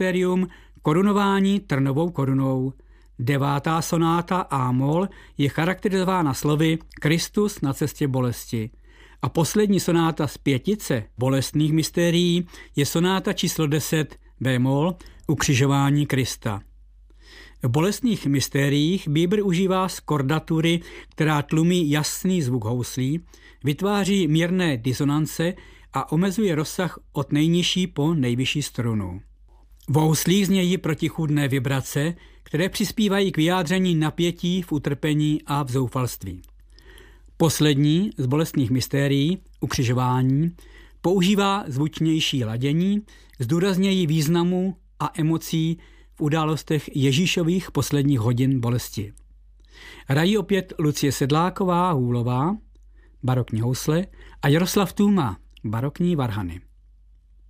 mysterium korunování trnovou korunou. 9. sonáta A-moll je charakterizována slovy Kristus na cestě bolesti. A poslední sonáta z 5 bolestných mystérií je sonáta číslo 10 B-moll Ukřižování Krista. V bolestných mystériích Bieber užívá skordatury, která tlumí jasný zvuk houslí, vytváří mírné disonance a omezuje rozsah od nejnižší po nejvyšší strunu. V houslích znějí protichůdné vibrace, které přispívají k vyjádření napětí v utrpení a v zoufalství. Poslední z bolestných mystérií, Ukřižování, používá zvučnější ladění, zdůraznějí významu a emocí v událostech Ježíšových posledních hodin bolesti. Hrají opět Lucie Sedláková Hůlová, barokní housle, a Jaroslav Tůma, barokní varhany.